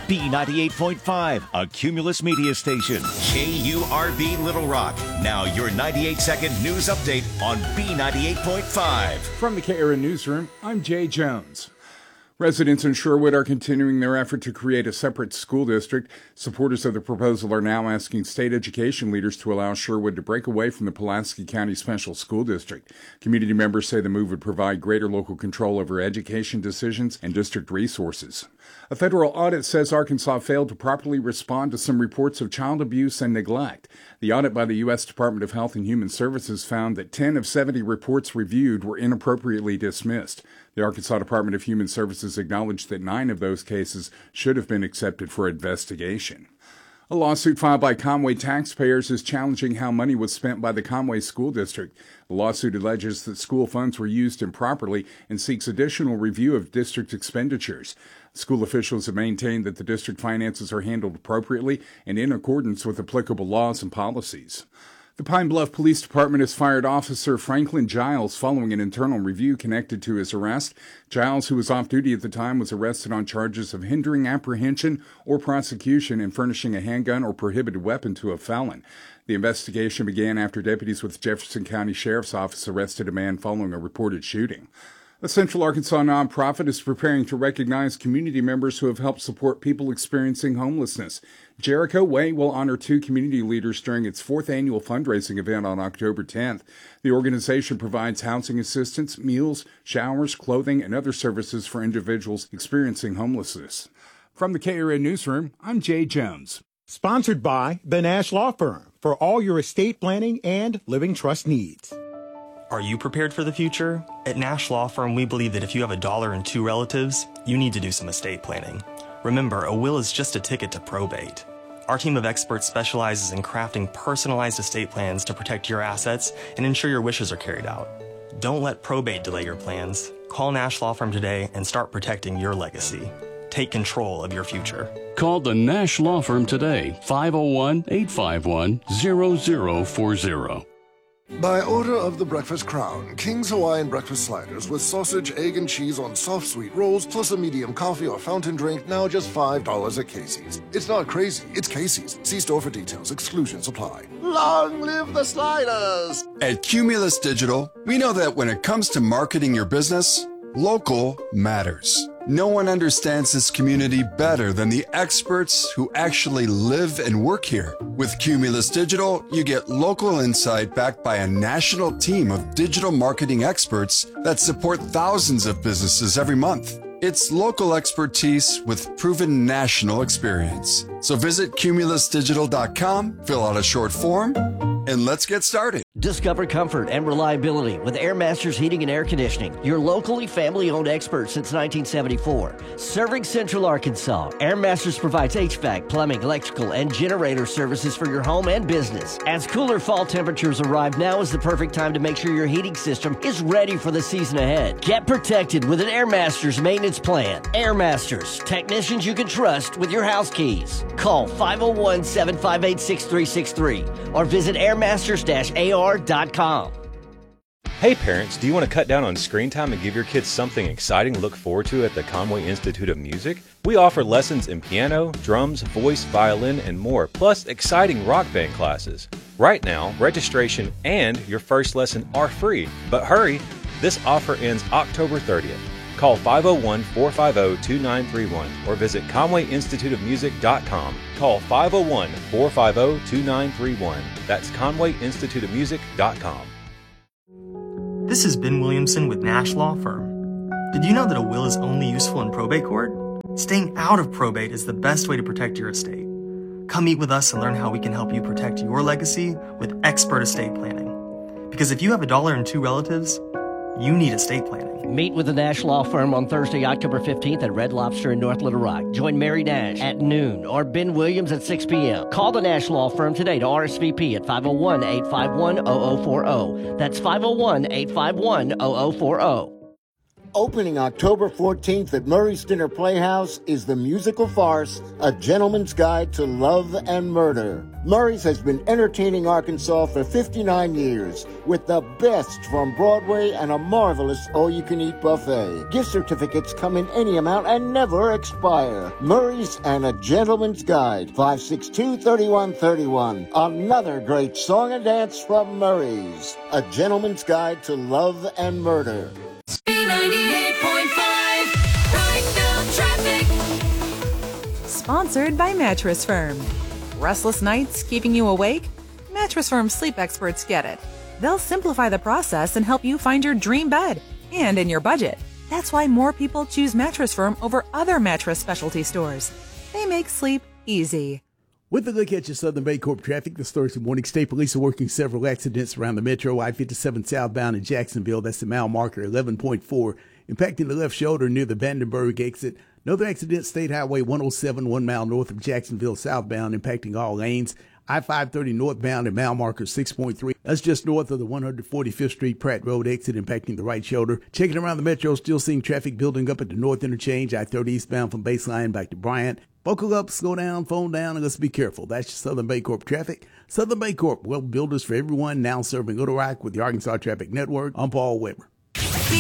B98.5, a Cumulus media station. KURB Little Rock. Now your 98-second news update on B98.5. From the KRN Newsroom, I'm Jay Jones. Residents in Sherwood are continuing their effort to create a separate school district. Supporters of the proposal are now asking state education leaders to allow Sherwood to break away from the Pulaski County Special School District. Community members say the move would provide greater local control over education decisions and district resources. A federal audit says Arkansas failed to properly respond to some reports of child abuse and neglect. The audit by the U.S. Department of Health and Human Services found that 10 of 70 reports reviewed were inappropriately dismissed. The Arkansas Department of Human Services acknowledged that 9 of those cases should have been accepted for investigation. A lawsuit filed by Conway taxpayers is challenging how money was spent by the Conway School District. The lawsuit alleges that school funds were used improperly and seeks additional review of district expenditures. School officials have maintained that the district finances are handled appropriately and in accordance with applicable laws and policies. The Pine Bluff Police Department has fired Officer Franklin Giles following an internal review connected to his arrest. Giles, who was off duty at the time, was arrested on charges of hindering apprehension or prosecution and furnishing a handgun or prohibited weapon to a felon. The investigation began after deputies with Jefferson County Sheriff's Office arrested a man following a reported shooting. A Central Arkansas nonprofit is preparing to recognize community members who have helped support people experiencing homelessness. Jericho Way will honor 2 community leaders during its 4th annual fundraising event on October 10th. The organization provides housing assistance, meals, showers, clothing, and other services for individuals experiencing homelessness. From the KRN Newsroom, I'm Jay Jones. Sponsored by the Nash Law Firm for all your estate planning and living trust needs. Are you prepared for the future? At Nash Law Firm, we believe that if you have $1 and 2 relatives, you need to do some estate planning. Remember, a will is just a ticket to probate. Our team of experts specializes in crafting personalized estate plans to protect your assets and ensure your wishes are carried out. Don't let probate delay your plans. Call Nash Law Firm today and start protecting your legacy. Take control of your future. Call the Nash Law Firm today, 501-851-0040. By order of the Breakfast Crown, King's Hawaiian Breakfast Sliders with sausage, egg, and cheese on soft sweet rolls, plus a medium coffee or fountain drink, now just $5 at Casey's. It's not crazy, it's Casey's. See store for details. Exclusions apply. Long live the sliders! At Cumulus Digital, we know that when it comes to marketing your business, local matters. No one understands this community better than the experts who actually live and work here. With Cumulus Digital, you get local insight backed by a national team of digital marketing experts that support thousands of businesses every month. It's local expertise with proven national experience. So visit cumulusdigital.com, fill out a short form, and let's get started. Discover comfort and reliability with Air Masters Heating and Air Conditioning, your locally family-owned expert since 1974. Serving Central Arkansas, Air Masters provides HVAC, plumbing, electrical, and generator services for your home and business. As cooler fall temperatures arrive, now is the perfect time to make sure your heating system is ready for the season ahead. Get protected with an Air Masters maintenance plan. Air Masters, technicians you can trust with your house keys. Call 501-758-6363 or visit airmasters-ar.com. Hey parents, do you want to cut down on screen time and give your kids something exciting to look forward to at the Conway Institute of Music? We offer lessons in piano, drums, voice, violin, and more, plus exciting rock band classes. Right now, registration and your first lesson are free, but hurry, this offer ends October 30th. Call 501-450-2931 or visit ConwayInstituteOfMusic.com. Call 501-450-2931. That's ConwayInstituteOfMusic.com. This is Ben Williamson with Nash Law Firm. Did you know that a will is only useful in probate court? Staying out of probate is the best way to protect your estate. Come meet with us and learn how we can help you protect your legacy with expert estate planning. Because if you have $1 and 2 relatives, you need estate planning. Meet with the Nash Law Firm on Thursday, October 15th at Red Lobster in North Little Rock. Join Mary Nash at noon or Ben Williams at 6 p.m. Call the Nash Law Firm today to RSVP at 501-851-0040. That's 501-851-0040. Opening October 14th at Murray's Dinner Playhouse is the musical farce, A Gentleman's Guide to Love and Murder. Murray's has been entertaining Arkansas for 59 years with the best from Broadway and a marvelous all-you-can-eat buffet. Gift certificates come in any amount and never expire. Murray's and A Gentleman's Guide, 562-3131. Another great song and dance from Murray's. A Gentleman's Guide to Love and Murder. 98.5 right now traffic. Sponsored by Mattress Firm. Restless nights keeping you awake? Mattress Firm sleep experts get it. They'll simplify the process and help you find your dream bed and in your budget. That's why more people choose Mattress Firm over other mattress specialty stores. They make sleep easy. With a look at your Southern Baycorp traffic this Thursday morning, state police are working several accidents around the metro. I-57 southbound in Jacksonville, that's the mile marker 11.4, impacting the left shoulder near the Vandenberg exit. Another accident, State Highway 107, 1 mile north of Jacksonville southbound, impacting all lanes. I-530 northbound at mile marker 6.3. That's just north of the 145th Street Pratt Road exit, impacting the right shoulder. Checking around the metro, still seeing traffic building up at the north interchange. I-30 eastbound from Baseline back to Bryant. Buckle up, slow down, phone down, and let's be careful. That's your Southern Baycorp traffic. Southern Baycorp, well, builders for everyone, now serving Little Rock with the Arkansas Traffic Network. I'm Paul Weber.